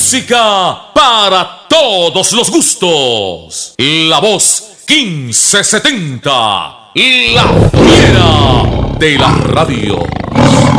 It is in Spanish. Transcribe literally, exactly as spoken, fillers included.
música para todos los gustos. La voz quince setenta, la fiera de la radio.